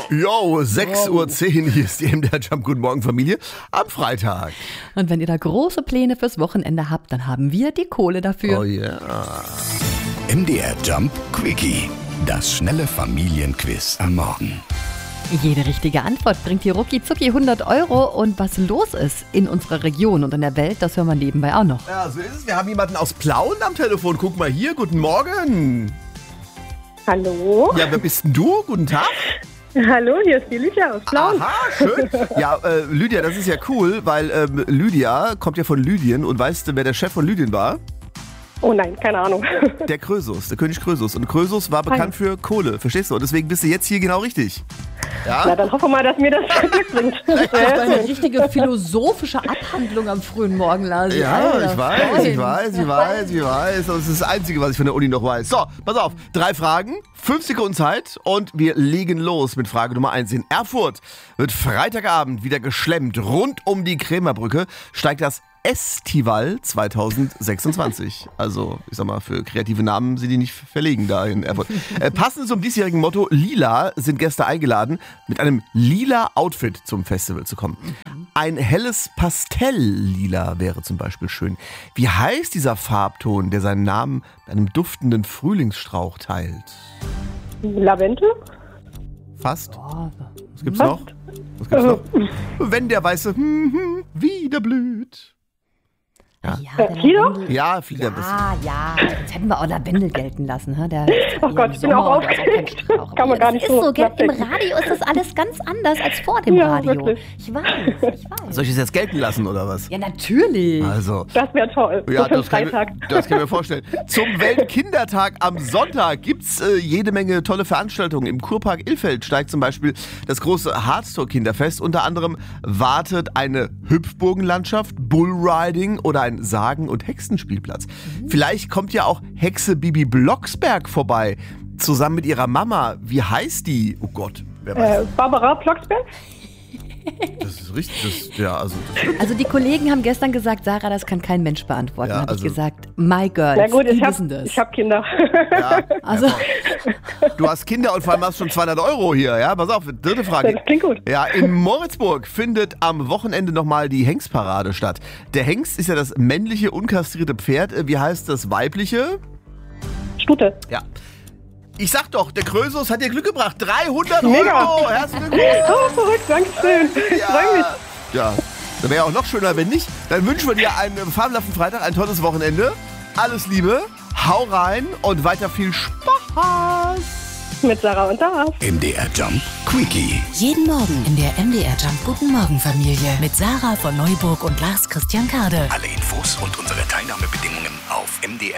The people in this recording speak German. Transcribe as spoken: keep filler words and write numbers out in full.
Jo, sechs Uhr zehn, hier ist die M D R Jump. Guten Morgen, Familie, am Freitag. Und wenn ihr da große Pläne fürs Wochenende habt, dann haben wir die Kohle dafür. Oh ja. Yeah. M D R Jump Quickie, das schnelle Familienquiz am Morgen. Jede richtige Antwort bringt dir rucki zucki hundert Euro. Und was los ist in unserer Region und in der Welt, das hören wir nebenbei auch noch. Ja, so ist es. Wir haben jemanden aus Plauen am Telefon. Guck mal hier, guten Morgen. Hallo. Ja, wer bist denn du? Guten Tag. Hallo, hier ist die Lydia aus Plauen. Aha, schön. Ja, äh, Lydia, das ist ja cool, weil ähm, Lydia kommt ja von Lydien. Und weißt du, wer der Chef von Lydien war? Oh nein, keine Ahnung. Der Krösus, der König Krösus. Und Krösus war bekannt für Kohle, verstehst du? Und deswegen bist du jetzt hier genau richtig. Ja? Na, dann hoffen wir mal, dass mir das Glück bringt. Das war eine richtige philosophische Abhandlung am frühen Morgen, Lasi. Ja, Alter, ich weiß, Freund. ich weiß, ich weiß, ich weiß. Das ist das Einzige, was ich von der Uni noch weiß. So, pass auf. Drei Fragen, fünf Sekunden Zeit und wir legen los mit Frage Nummer eins. In Erfurt wird Freitagabend wieder geschlemmt. Rund um die Krämerbrücke steigt das Estival zwanzig sechsundzwanzig. Also, ich sag mal, für kreative Namen sind die nicht verlegen da in Erfurt. Äh, passend zum diesjährigen Motto Lila sind Gäste eingeladen, mit einem lila Outfit zum Festival zu kommen. Ein helles Pastelllila wäre zum Beispiel schön. Wie heißt dieser Farbton, der seinen Namen einem duftenden Frühlingsstrauch teilt? Lavendel? Fast. Oh, Was gibt's noch? Was gibt's noch? Wenn der weiße hm, hm, wieder blüht. Ja, ja, Äh, der Fido? Lavendel. Ja, viel der bisschen. Ja, ja, jetzt hätten wir auch Lavendel gelten lassen. He? Der Oh Gott, ich bin auch aufgeregt. Kann man gar nicht Das ist so so, gell? Im nachdenken. Radio ist das alles ganz anders als vor dem Ja, Radio. wirklich. Ich weiß, ich weiß. Soll ich es jetzt gelten lassen oder was? Ja, natürlich. Also. Das wäre toll. Ja, So für das kann, Freitag. ich, das kann ich mir vorstellen. Zum Weltkindertag am Sonntag gibt's äh, jede Menge tolle Veranstaltungen. Im Kurpark Ilfeld steigt zum Beispiel das große Harztor-Kinderfest. Unter anderem wartet eine Hüpfburgenlandschaft, Bullriding oder ein Sagen- und Hexenspielplatz. Mhm. Vielleicht kommt ja auch Hexe Bibi Blocksberg vorbei, zusammen mit ihrer Mama. Wie heißt die? Oh Gott, wer weiß. Äh, Barbara Blocksberg? Das ist richtig. Das, ja, also, das, Also die Kollegen haben gestern gesagt, Sarah, das kann kein Mensch beantworten. Ja, Habe also- ich gesagt, my girls, Na gut, die ich wissen habe das. hab Kinder. ja, Also- ja, du hast Kinder und vor allem hast schon zweihundert Euro hier. Ja, pass auf, dritte Frage. Das klingt gut. Ja, in Moritzburg findet am Wochenende nochmal die Hengstparade statt. Der Hengst ist ja das männliche, unkastrierte Pferd. Wie heißt das weibliche? Stute. Ja. Ich sag doch, der Krösus hat dir Glück gebracht. dreihundert Mega. Euro. Herzlichen Glückwunsch. Oh, verrückt, Dankeschön. Ich freue mich. Ja, das wäre auch noch schöner, wenn nicht. Dann wünschen wir dir einen fabelhaften Freitag, ein tolles Wochenende. Alles Liebe, hau rein und weiter viel Spaß. Mit Sarah und Lars. M D R Jump Quickie. Jeden Morgen in der M D R Jump Guten Morgen Familie mit Sarah von Neuburg und Lars Christian Kade. Alle Infos und unsere Teilnahmebedingungen auf M D R